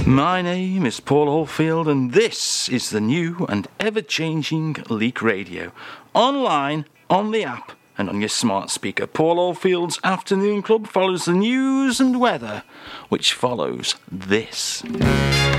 My name is Paul Oldfield, and this is the new and ever-changing Leak Radio. Online, on the app, and on your smart speaker. Paul Oldfield's Afternoon Club follows the news and weather, which follows this.